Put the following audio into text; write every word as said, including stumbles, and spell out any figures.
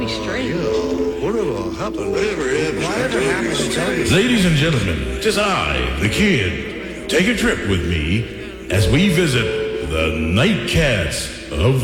me straight. Yeah. Whatever happened? Whatever happened? Whatever happened to tell you? Ladies and gentlemen, tis I, the Kid. Take a trip with me as we visit the Nightcats of